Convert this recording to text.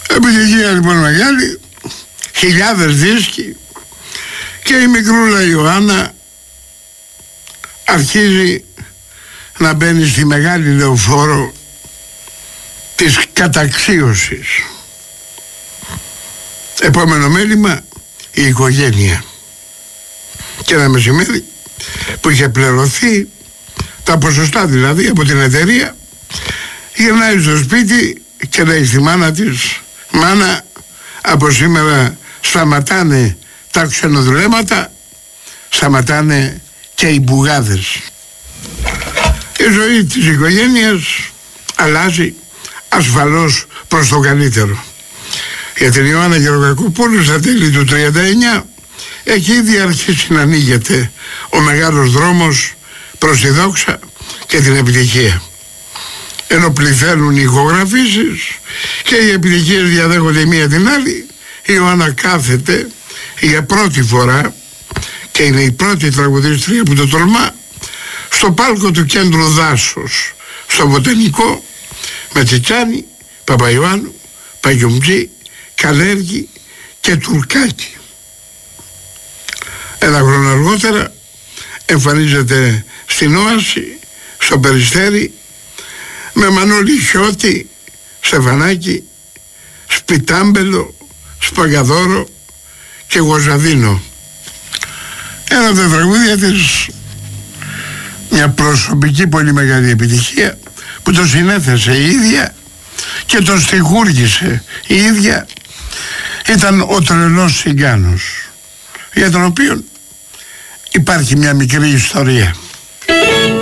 Επιτυχία λοιπόν μεγάλη, χιλιάδες δίσκοι, και η μικρούλα Ιωάννα αρχίζει να μπαίνει στη μεγάλη λεωφόρο της καταξίωσης. Επόμενο μέλημα η οικογένεια. Και ένα μεσημέρι που είχε πληρωθεί τα ποσοστά δηλαδή από την εταιρεία, γυρνάει στο σπίτι και λέει στη μάνα της: «Μάνα, από σήμερα σταματάνε τα ξενοδουλέματα, σταματάνε και οι μπουγάδες». Η ζωή της οικογένειας αλλάζει ασφαλώς προς το καλύτερο. Για την Ιωάννα Γεροκακοπούλου στα τέλη του 39 έχει ήδη αρχίσει να ανοίγεται ο μεγάλος δρόμος προς τη δόξα και την επιτυχία. Ενώ πληθαίνουν οι ηχογραφήσεις και οι επιτυχίες διαδέχονται μία την άλλη, η Ιωάννα κάθεται για πρώτη φορά, και είναι η πρώτη τραγουδίστρια που το τολμά, στο πάλκο του κέντρου Δάσος, στο Βοτανικό, με Τσιτσάνη, Παπαϊωάννου, Παγιουμτζή, Καλέργη και Τουρκάκη. Ένα χρόνο αργότερα εμφανίζεται στην Όαση, στο Περιστέρι, με Μανώλη Χιώτη, Στεφανάκη, Σπιτάμπελο, Σπαγκαδόρο και Γοζαδίνο. Ένα από τα τραγούδια της, μια προσωπική πολύ μεγάλη επιτυχία, που το συνέθεσε η ίδια και το στιχούργησε η ίδια, ήταν «Ο τρελός Τσιγκάνος», για τον οποίο υπάρχει μια μικρή ιστορία.